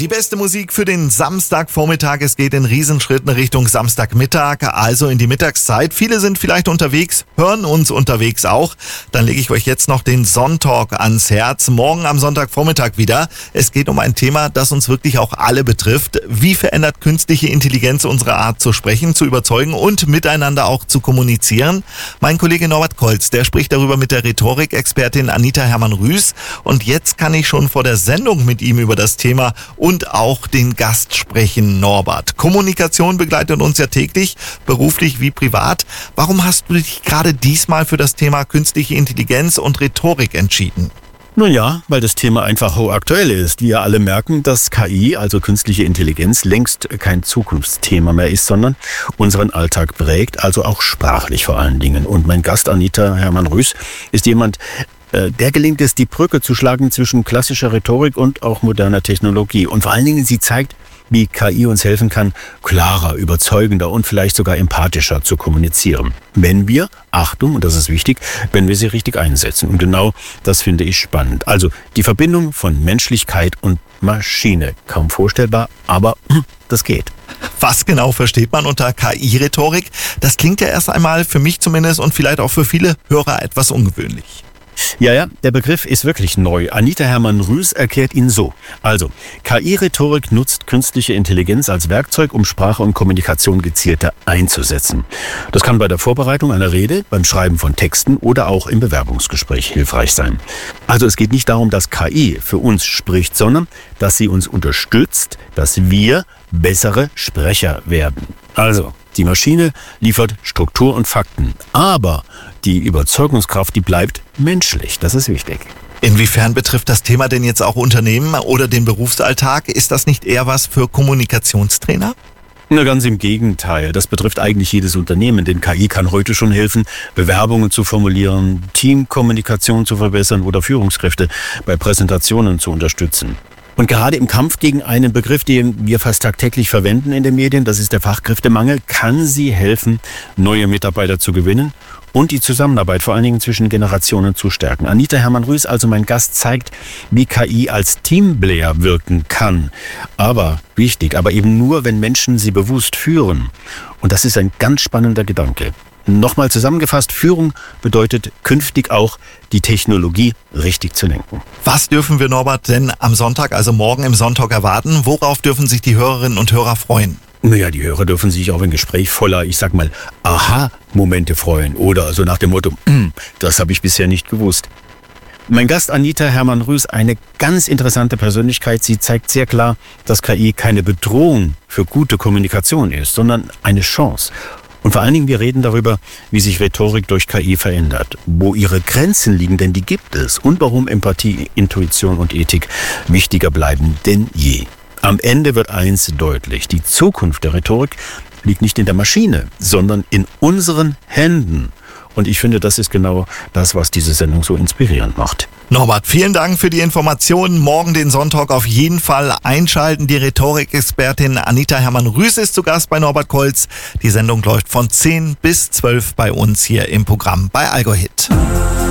Die beste Musik für den Samstagvormittag. Es geht in Riesenschritten Richtung Samstagmittag, also in die Mittagszeit. Viele sind vielleicht unterwegs, hören uns unterwegs auch. Dann lege ich euch jetzt noch den Sonntag ans Herz. Morgen am Sonntagvormittag wieder. Es geht um ein Thema, das uns wirklich auch alle betrifft. Wie verändert künstliche Intelligenz unsere Art zu sprechen, zu überzeugen und miteinander auch zu kommunizieren? Mein Kollege Norbert Kolz, der spricht darüber mit der Rhetorikexpertin Anita Hermann-Rüß. Und jetzt kann ich schon vor der Sendung mit ihm über das Thema und auch den Gast sprechen, Norbert. Kommunikation begleitet uns ja täglich, beruflich wie privat. Warum hast du dich gerade diesmal für das Thema künstliche Intelligenz und Rhetorik entschieden? Nun ja, weil das Thema einfach hochaktuell ist. Wir alle merken, dass KI, also künstliche Intelligenz, längst kein Zukunftsthema mehr ist, sondern unseren Alltag prägt, also auch sprachlich vor allen Dingen. Und mein Gast Anita Hermann-Rüß ist jemand, der gelingt es, die Brücke zu schlagen zwischen klassischer Rhetorik und auch moderner Technologie. Und vor allen Dingen, sie zeigt, wie KI uns helfen kann, klarer, überzeugender und vielleicht sogar empathischer zu kommunizieren. Wenn wir, Achtung, und das ist wichtig, wenn wir sie richtig einsetzen. Und genau das finde ich spannend. Also die Verbindung von Menschlichkeit und Maschine. Kaum vorstellbar, aber das geht. Was genau versteht man unter KI-Rhetorik? Das klingt ja erst einmal für mich zumindest und vielleicht auch für viele Hörer etwas ungewöhnlich. Ja, der Begriff ist wirklich neu. Anita Hermann-Rüß erklärt ihn so. Also, KI-Rhetorik nutzt künstliche Intelligenz als Werkzeug, um Sprache und Kommunikation gezielter einzusetzen. Das kann bei der Vorbereitung einer Rede, beim Schreiben von Texten oder auch im Bewerbungsgespräch hilfreich sein. Also es geht nicht darum, dass KI für uns spricht, sondern dass sie uns unterstützt, dass wir bessere Sprecher werden. Also, die Maschine liefert Struktur und Fakten, aber die Überzeugungskraft, die bleibt menschlich. Das ist wichtig. Inwiefern betrifft das Thema denn jetzt auch Unternehmen oder den Berufsalltag? Ist das nicht eher was für Kommunikationstrainer? Na, ganz im Gegenteil. Das betrifft eigentlich jedes Unternehmen, denn KI kann heute schon helfen, Bewerbungen zu formulieren, Teamkommunikation zu verbessern oder Führungskräfte bei Präsentationen zu unterstützen. Und gerade im Kampf gegen einen Begriff, den wir fast tagtäglich verwenden in den Medien, das ist der Fachkräftemangel, kann sie helfen, neue Mitarbeiter zu gewinnen und die Zusammenarbeit vor allen Dingen zwischen Generationen zu stärken. Anita Hermann-Rüß, also mein Gast, zeigt, wie KI als Teamplayer wirken kann. Aber wichtig, aber eben nur, wenn Menschen sie bewusst führen. Und das ist ein ganz spannender Gedanke. Nochmal zusammengefasst, Führung bedeutet künftig auch, die Technologie richtig zu lenken. Was dürfen wir, Norbert, denn am Sonntag, also morgen im Sonntag erwarten? Worauf dürfen sich die Hörerinnen und Hörer freuen? Naja, die Hörer dürfen sich auf ein Gespräch voller, ich sag mal, Aha-Momente freuen. Oder so nach dem Motto, das habe ich bisher nicht gewusst. Mein Gast Anita Hermann-Rüß, eine ganz interessante Persönlichkeit. Sie zeigt sehr klar, dass KI keine Bedrohung für gute Kommunikation ist, sondern eine Chance. Und vor allen Dingen, wir reden darüber, wie sich Rhetorik durch KI verändert, wo ihre Grenzen liegen, denn die gibt es, und warum Empathie, Intuition und Ethik wichtiger bleiben denn je. Am Ende wird eins deutlich: Die Zukunft der Rhetorik liegt nicht in der Maschine, sondern in unseren Händen. Und ich finde, das ist genau das, was diese Sendung so inspirierend macht. Norbert, vielen Dank für die Informationen. Morgen den Sonntag auf jeden Fall einschalten. Die Rhetorikexpertin Anita Hermann-Rüß ist zu Gast bei Norbert Kolz. Die Sendung läuft von 10 bis 12 bei uns hier im Programm bei Algo Hit.